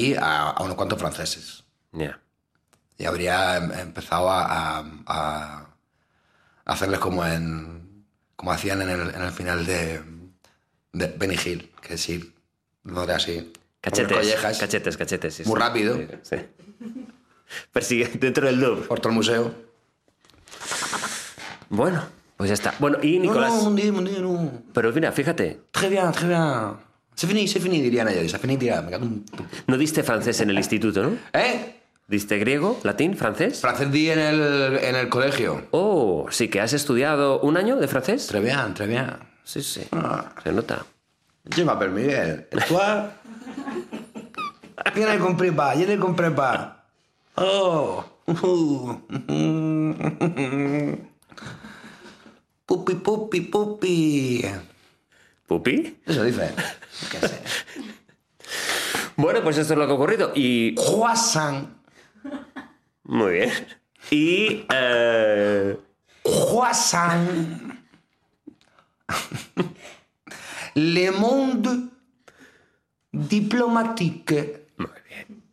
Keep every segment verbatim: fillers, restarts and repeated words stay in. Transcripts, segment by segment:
y a, a unos cuantos franceses. Ya. Yeah. Y habría empezado a, a, a hacerles como en como hacían en el, en el final de, de Benny Hill, que es ir no era así. Cachetes, collejas, cachetes, cachetes. Sí, muy sí. rápido. Sí, sí. Persigue dentro del Louvre. Por todo el museo. Bueno, pues ya está. Bueno, y Nicolás... No, no, no, no, no. Pero mira, fíjate. Très bien, très bien. C'est fini, c'est fini, dirían ellos. C'est fini, dirían. Me cago en tu... No diste francés en el instituto, ¿no? ¿Eh? ¿Diste griego, latín, francés? Francés di en el, en el colegio. Oh, sí, que has estudiado un año de francés. Très bien, très bien. Sí, sí. Ah. Se nota. Je m'appelle Miguel. Et toi? Je ne comprends pas, je ne comprends pas. Oh. Pupi, pupi, pupi. ¿Pupi? Eso dice. ¿Qué sé? Bueno, pues esto es lo que ha ocurrido. Y... Croissant. Muy bien. Y... Eh... Croissant. Le Monde Diplomatique. Muy bien.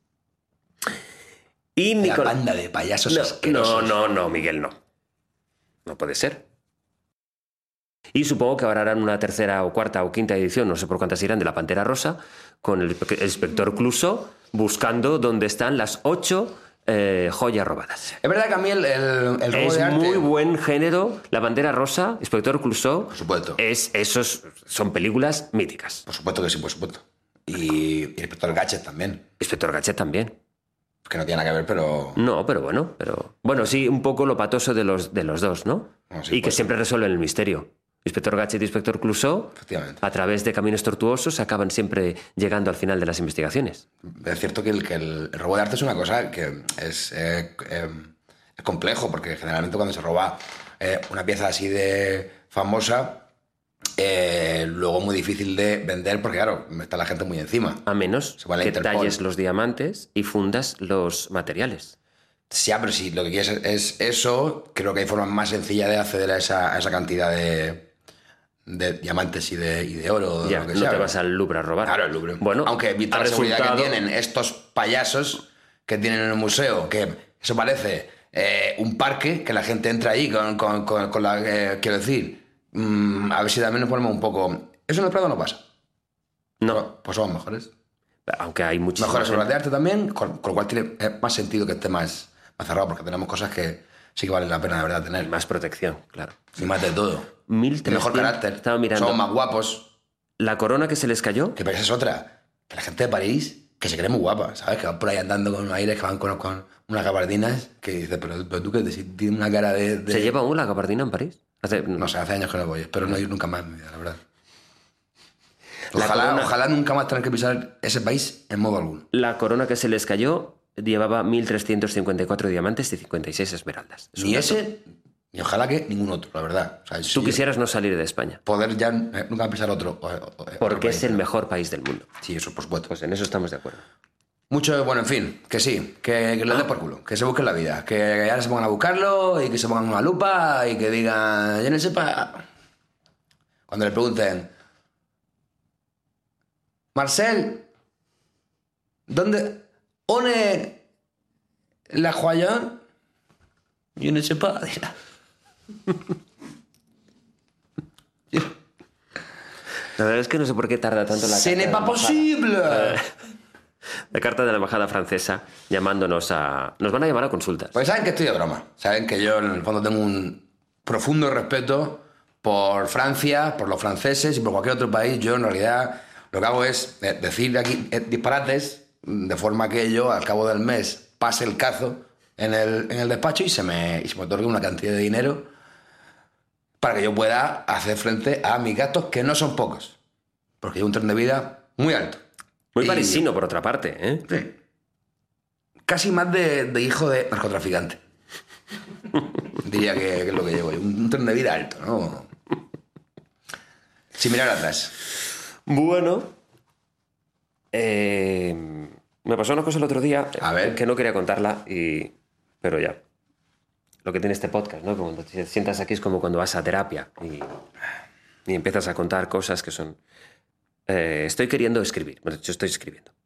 Y La Nicolás... banda de payasos No, asquerosos. no, no, no, Miguel, no. No puede ser. Y supongo que ahora harán una tercera o cuarta o quinta edición, no sé por cuántas irán, de La Pantera Rosa, con el, el inspector Clouseau buscando dónde están las ocho eh, joyas robadas. Es verdad que a mí el, el, el robo Es de arte... muy buen género. La Pantera Rosa, inspector Clouseau. Por supuesto. Es, esos son películas míticas. Por supuesto que sí, por supuesto. Y, y el inspector Gadget también. Inspector Gadget también. Que no tiene nada que ver, pero... No, pero bueno, pero bueno, sí, un poco lo patoso de los, de los dos, ¿no? No, sí, y que pues, siempre resuelven el misterio. Inspector Gadget y Inspector Clouseau, Efectivamente. a través de caminos tortuosos, acaban siempre llegando al final de las investigaciones. Es cierto que el, que el, el robo de arte es una cosa que es, eh, eh, es complejo, porque generalmente cuando se roba eh, una pieza así de famosa, eh, luego muy difícil de vender, porque claro, está la gente muy encima. A menos Se va a la que Interpol. talles los diamantes y fundas los materiales. Sí, pero si lo que quieres es, es eso, creo que hay formas más sencillas de acceder a esa, a esa cantidad de, de diamantes y de, y de oro. Ya, lo que no sea, te ¿no? vas al Louvre a robar. Claro, el Louvre. Bueno, aunque vista ha la seguridad resultado- que tienen estos payasos que tienen en el museo, que eso parece eh, un parque, que la gente entra ahí con, con, con, con la... Eh, quiero decir, mmm, a ver si también nos ponemos un poco... Eso en el Prado no pasa. No, Pues somos mejores. aunque hay muchísimas... Mejores obras de arte también, con, con lo cual tiene eh, más sentido que esté más, más cerrado, porque tenemos cosas que sí que valen la pena de verdad tener. Más protección, claro. Y más de todo. mil Y mejor trescientos carácter. Estaba mirando. Somos más guapos. La corona que se les cayó. Que pero esa es otra. Que la gente de París, que se cree muy guapa, ¿sabes? Que van por ahí andando con unos aires, que van con, con unas gabardinas, que dices, pero, pero tú que te, si tienes una cara de... de- ¿Se lleva aún la gabardina en París? Hace- No sé, hace años que no voy, espero no ir nunca más en mi vida, la verdad. La Ojalá, corona- ojalá nunca más tener que pisar ese país en modo alguno. La corona que se les cayó llevaba mil trescientos cincuenta y cuatro diamantes y cincuenta y seis esmeraldas. Es un Ni dato. ese, ni ojalá que ningún otro, la verdad. O sea, Tú si quisieras no salir de España, poder ya eh, nunca pisar otro. o- o- otro porque país. es el mejor país del mundo. Sí, eso por supuesto. Pues en eso estamos de acuerdo. Mucho, bueno, en fin, que sí, que, que le dé por culo, que se busquen la vida, que ahora se pongan a buscarlo y que se pongan una lupa y que digan, yo no sepa. Cuando le pregunten, Marcel, ¿dónde? ¿One la joya? Yo no sepa, dirá. La verdad es que no sé por qué tarda tanto la ¡Ce carta n'est de pas la embajada. possible! La carta de la embajada francesa llamándonos a... Nos van a llamar a consultas. Pues saben que estoy de broma. Saben que yo en el fondo tengo un profundo respeto por Francia, por los franceses y por cualquier otro país. Yo en realidad lo que hago es eh, decir aquí eh, disparates de forma que yo al cabo del mes pase el cazo en el, en el despacho y se, me, y se me otorgue una cantidad de dinero para que yo pueda hacer frente a mis gastos, que no son pocos. Porque llevo un tren de vida muy alto. Muy Y- parisino, por otra parte, ¿eh? Sí. Casi más de, de hijo de narcotraficante. Diría que, que es lo que llevo. Un, un tren de vida alto, ¿no? Sin mirar atrás. Bueno, eh, me pasó una cosa el otro día A ver. que no quería contarla, y, pero ya. Lo que tiene este podcast, ¿no? Que cuando te sientas aquí es como cuando vas a terapia y, y empiezas a contar cosas que son... Eh, estoy queriendo escribir. Bueno, yo estoy escribiendo.